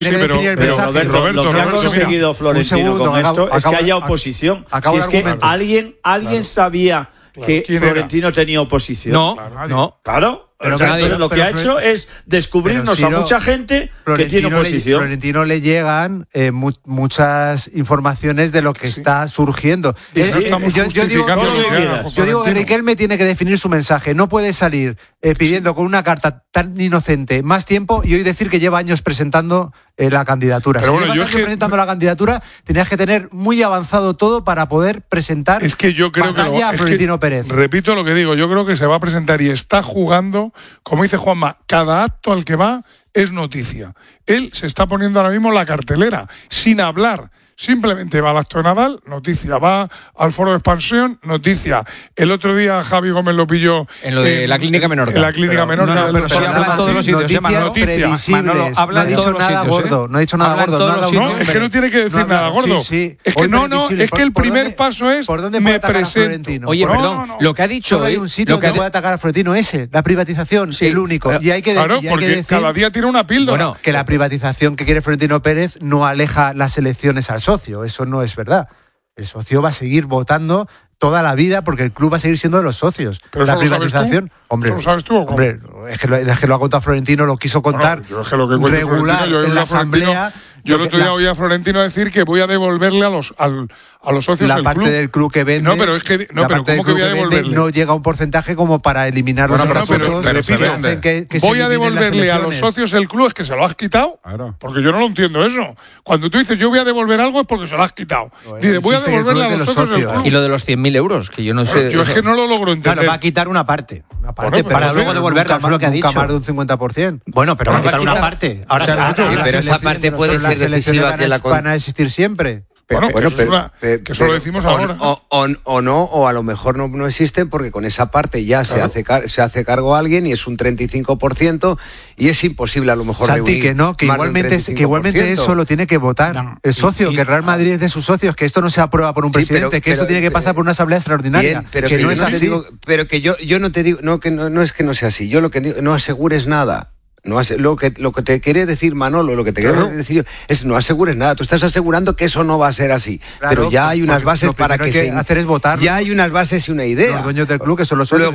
pero Roberto, lo que ha conseguido Florentino con esto es que haya oposición. Si es que alguien sabía que Florentino tenía oposición. No. Claro. Pero lo que ha hecho es descubrirnos a mucha gente que tiene oposición. Florentino le llegan muchas informaciones de lo que está surgiendo. Yo digo que Riquelme tiene que definir su mensaje. No puede salir pidiendo con una carta tan inocente más tiempo y hoy decir que lleva años presentando la candidatura. Pero si llevas años presentando la candidatura, tenías que tener muy avanzado todo para poder presentar batalla a Florentino Pérez. Repito lo que digo, yo creo que se va a presentar y está jugando. Como dice Juanma, cada acto al que va es noticia. Él se está poniendo ahora mismo la cartelera, sin hablar. Simplemente va al acto de Nadal, noticia. Va al foro de expansión, noticia. El otro día Javi Gómez lo pilló en lo de la clínica Menorca. En la clínica Menorca. Pero sí habla en todos los sitios. Noticia. Manolo, habla en todos los sitios. No ha dicho nada gordo. No, es que no tiene que decir nada gordo. Sí. Es que es que el primer paso es ¿por dónde me atacar presento. A Florentino? Oye, perdón, lo que ha dicho solo hay un sitio donde puede atacar a Florentino, la privatización, el único. Y hay que porque cada día tiene una píldora. Que la privatización que quiere Florentino Pérez no aleja las elecciones al socio. Eso no es verdad. El socio va a seguir votando toda la vida porque el club va a seguir siendo de los socios. Pero la privatización, ¿Eso lo sabes tú? Hombre, es que lo ha contado Florentino, lo quiso contar regular en la asamblea. Yo el otro día oí a Florentino decir que voy a devolverle a los socios la parte del club que vende. No, pero es que pero ¿cómo que voy a devolverle? No llega a un porcentaje como para eliminar los estatutos que voy a devolverle a los socios el club, es que se lo has quitado. Claro. Porque yo no lo entiendo eso. Cuando tú dices yo voy a devolver algo es porque se lo has quitado. Dice, voy a devolverle a los socios el club. Y lo de los 100.000 euros, que yo no sé. Yo es que no lo logro entender. Claro, va a quitar una parte. Para luego devolverla, es lo que ha dicho. Más de un 50%. Bueno, pero va a quitar una parte. Pero esa parte puede ser decisiva que van a existir siempre. Que eso lo decimos ahora. O a lo mejor no existen porque con esa parte ya se hace cargo alguien y es un 35% y es imposible a lo mejor Santi, que igualmente eso lo tiene que votar el socio, que el Real Madrid es de sus socios, que esto no se aprueba por un presidente, que esto tiene que pasar por una asamblea extraordinaria, pero que no es así. Pero que yo no te digo, no es que no sea así, yo lo que digo, no asegures nada. No lo que te quiere decir Manolo, lo que te quiere decir yo, es no asegures nada. Tú estás asegurando que eso no va a ser así. Claro, pero ya hay unas bases para que se hacer es votar. Ya hay unas bases y una idea. Los dueños del club que son los socios.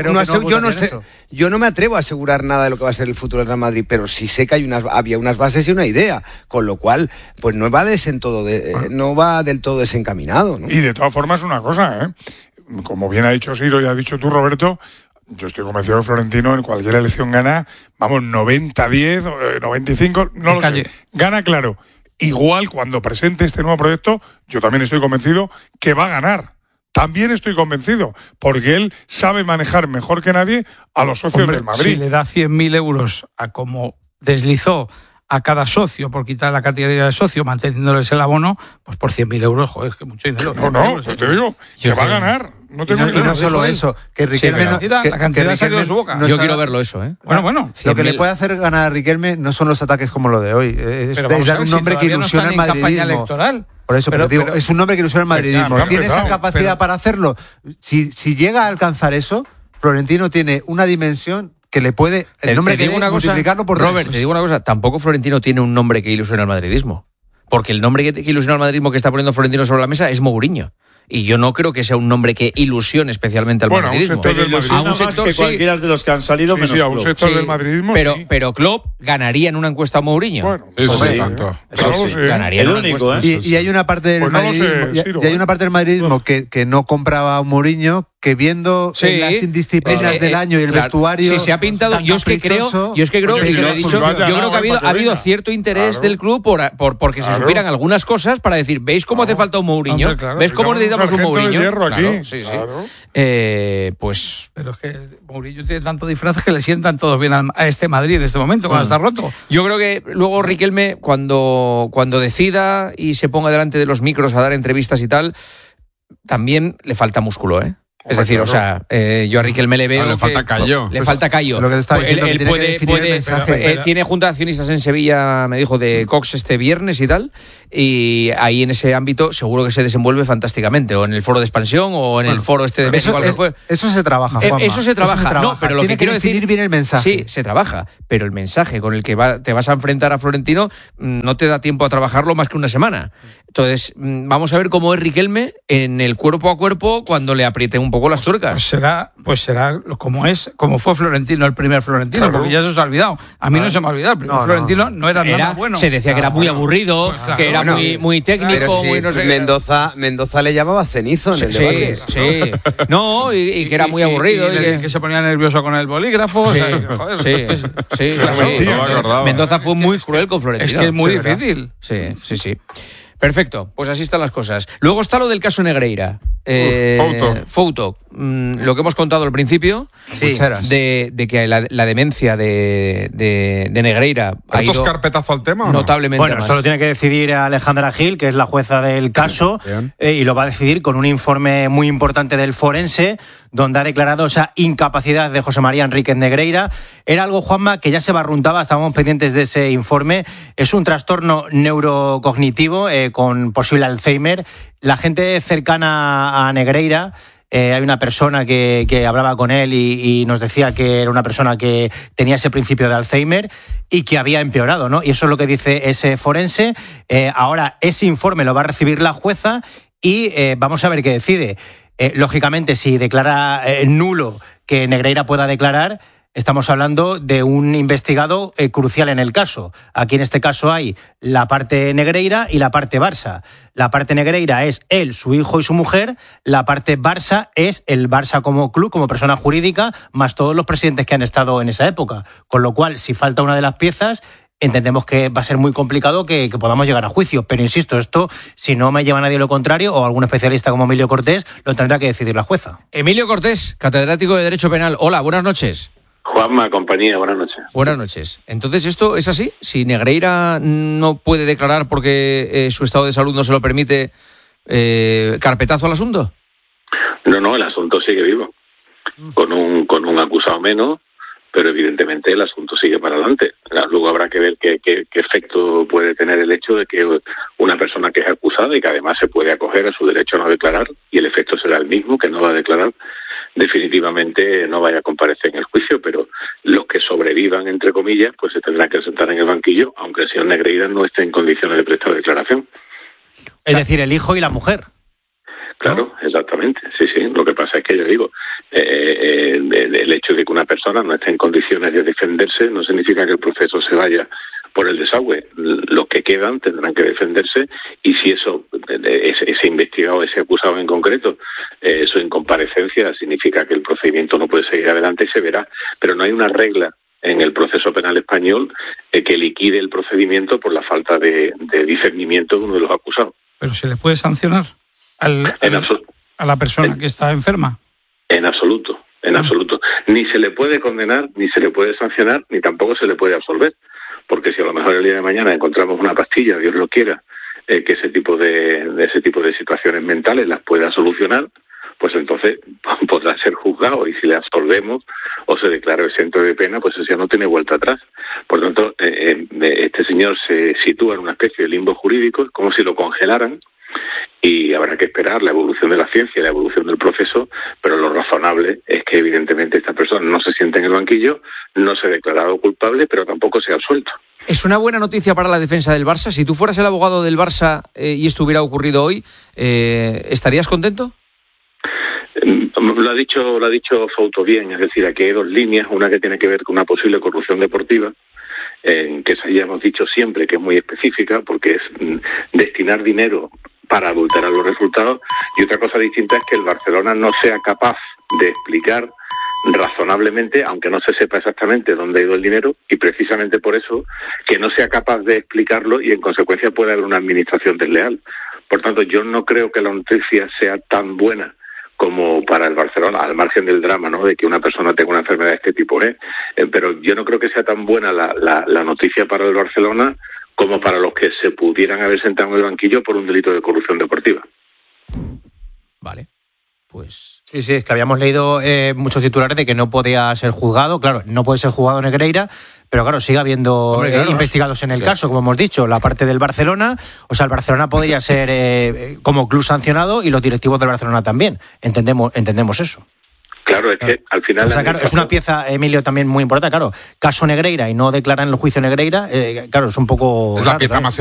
Luego yo no me atrevo a asegurar nada de lo que va a ser el futuro del Real Madrid, pero sí sé que había unas bases y una idea, con lo cual pues no va no va del todo desencaminado, ¿no? Y de todas formas una cosa, como bien ha dicho Siro y ha dicho tú, Roberto. Yo estoy convencido que Florentino en cualquier elección gana, 90-10, 95, no lo sé. Gana claro. Igual cuando presente este nuevo proyecto, yo también estoy convencido que va a ganar. También estoy convencido, porque él sabe manejar mejor que nadie a los socios del Madrid. Si le da 100.000 euros a como deslizó a cada socio por quitar la categoría de socio, manteniéndoles el abono, pues por 100.000 euros, joder, es que mucho dinero. No, te digo, se va a ganar. Y no solo eso, que Riquelme la cantidad salió de su boca. Yo quiero verlo eso, Bueno. Lo que le puede hacer ganar a Riquelme no son los ataques como lo de hoy. Es dar un nombre que ilusiona el madridismo. Por eso, pero digo, es un nombre que ilusiona el madridismo. ¿Tiene esa capacidad para hacerlo? Si llega a alcanzar eso, Florentino tiene una dimensión que le puede el nombre que multiplicarlo por Robert, te digo una cosa, tampoco Florentino tiene un nombre que ilusiona al madridismo. Porque el nombre que ilusiona al madridismo que está poniendo Florentino sobre la mesa es Mourinho. Y yo no creo que sea un nombre que ilusione especialmente al madridismo. A un sector que cualquiera de los que han salido menos a un sector del madridismo. Pero Klopp ganaría en una encuesta a Mourinho. Bueno, eso ganaría el en una único, encuesta. Y hay una parte del madridismo, que no compraba a Mourinho, que viendo las indisciplinas del año y el vestuario. Sí, se ha pintado. Yo es que creo, y lo he dicho, yo creo que ha habido cierto interés del club porque se supieran algunas cosas para decir, ¿veis cómo hace falta un Mourinho? ¿Ves cómo necesitamos un Mourinho? Pues. Pero es que Mourinho tiene tanto disfraz que le sientan todos bien a este Madrid en este momento, cuando está roto. Yo creo que luego Riquelme, cuando decida y se ponga delante de los micros a dar entrevistas y tal, también le falta músculo, Es decir, o sea, yo a Riquelme le veo. Le falta callo. Le falta callo. Lo que te está diciendo él puede, tiene junta de accionistas en Sevilla, me dijo, de Cox este viernes y tal. Y ahí en ese ámbito seguro que se desenvuelve fantásticamente. O en el foro de expansión o en el foro este de México. Eso se trabaja, Juanma. Eso se trabaja. No, pero lo que quiero decir. Bien el mensaje. Sí, se trabaja. Pero el mensaje con el que te vas a enfrentar a Florentino no te da tiempo a trabajarlo más que una semana. Entonces, vamos a ver cómo es Riquelme en el cuerpo a cuerpo cuando le apriete un poco las tuercas. Pues será como fue Florentino, el primer Florentino, porque ya se os ha olvidado. A mí no se me ha olvidado. El primer Florentino no era nada bueno. Se decía que era muy aburrido, que era muy técnico, sí, muy no sé. Mendoza le llamaba cenizo en el debate. Sí. No, y que era muy aburrido. Y que se ponía nervioso con el bolígrafo. Sí, o sea, sí. Mendoza fue muy cruel con Florentino. Es que es muy difícil. Sí. Perfecto, pues así están las cosas. Luego está lo del caso Negreira. Fouto. Lo que hemos contado al principio, de que la demencia de Negreira ha ido. ¿Esto es carpetazo al tema o no? Notablemente Bueno, más. esto lo tiene que decidir Alejandra Gil, que es la jueza del caso, y lo va a decidir con un informe muy importante del forense, donde ha declarado esa incapacidad de José María Enríquez Negreira. Era algo, Juanma, que ya se barruntaba, estábamos pendientes de ese informe. Es un trastorno neurocognitivo con posible Alzheimer. La gente cercana a Negreira, hay una persona que hablaba con él y nos decía que era una persona que tenía ese principio de Alzheimer y que había empeorado, ¿no? Y eso es lo que dice ese forense. Ahora, ese informe lo va a recibir la jueza y vamos a ver qué decide. Lógicamente, si declara nulo que Negreira pueda declarar, estamos hablando de un investigado crucial en el caso. Aquí en este caso hay la parte Negreira y la parte Barça. La parte Negreira es él, su hijo y su mujer. La parte Barça es el Barça como club, como persona jurídica, más todos los presidentes que han estado en esa época. Con lo cual, si falta una de las piezas, entendemos que va a ser muy complicado que podamos llegar a juicio. Pero insisto, esto, si no me lleva nadie lo contrario, o algún especialista como Emilio Cortés, lo tendrá que decidir la jueza. Emilio Cortés, catedrático de Derecho Penal. Hola, buenas noches. Juanma, compañía, buenas noches. Buenas noches. Entonces, ¿esto es así? Si Negreira no puede declarar porque su estado de salud no se lo permite, ¿carpetazo al asunto? No, el asunto sigue vivo. Con un acusado menos, pero evidentemente el asunto sigue para adelante. Luego habrá que ver qué efecto puede tener el hecho de que una persona que es acusada y que además se puede acoger a su derecho a no declarar, y el efecto será el mismo, que no va a declarar, definitivamente no vaya a comparecer en el juicio, pero los que sobrevivan, entre comillas, pues se tendrán que sentar en el banquillo, aunque el señor Negreira no esté en condiciones de prestar declaración. Es decir, el hijo y la mujer. Claro, exactamente. Sí. Lo que pasa es que yo digo, el hecho de que una persona no esté en condiciones de defenderse no significa que el proceso se vaya por el desagüe. Los que quedan tendrán que defenderse, y si ese investigado, ese acusado en concreto, su incomparecencia significa que el procedimiento no puede seguir adelante, y se verá. Pero no hay una regla en el proceso penal español que liquide el procedimiento por la falta de discernimiento de uno de los acusados. ¿Pero se le puede sancionar a la persona que está enferma? En absoluto. Ni se le puede condenar, ni se le puede sancionar, ni tampoco se le puede absolver. Porque si a lo mejor el día de mañana encontramos una pastilla, Dios lo quiera, que ese tipo de situaciones mentales las pueda solucionar, pues entonces podrá ser juzgado, y si le absolvemos o se declara exento de pena, pues eso ya no tiene vuelta atrás. Por lo tanto, este señor se sitúa en una especie de limbo jurídico, como si lo congelaran, y habrá que esperar la evolución de la ciencia y la evolución del proceso, pero lo razonable es que evidentemente esta persona no se siente en el banquillo, no se ha declarado culpable, pero tampoco se ha absuelto. Es una buena noticia para la defensa del Barça. Si tú fueras el abogado del Barça y esto hubiera ocurrido hoy, ¿estarías contento? Lo ha dicho Fouto bien, es decir, aquí hay dos líneas, una que tiene que ver con una posible corrupción deportiva, que esa ya hemos dicho siempre que es muy específica, porque es destinar dinero para adulterar los resultados, y otra cosa distinta es que el Barcelona no sea capaz de explicar razonablemente, aunque no se sepa exactamente dónde ha ido el dinero, y precisamente por eso que no sea capaz de explicarlo, y en consecuencia puede haber una administración desleal. Por tanto, yo no creo que la noticia sea tan buena como para el Barcelona, al margen del drama, ¿no?, de que una persona tenga una enfermedad de este tipo, pero yo no creo que sea tan buena la noticia para el Barcelona como para los que se pudieran haber sentado en el banquillo por un delito de corrupción deportiva. Vale. pues... Sí, es que habíamos leído muchos titulares de que no podía ser juzgado. Claro, no puede ser juzgado Negreira, pero claro, sigue habiendo investigados en el caso, como hemos dicho, la parte del Barcelona. O sea, el Barcelona podría ser como club sancionado y los directivos del Barcelona también. Entendemos eso. Claro, es que al final... O sea, claro, es una pieza, Emilio, también muy importante. Claro, caso Negreira y no declaran el juicio Negreira, claro, es un poco... Es la pieza más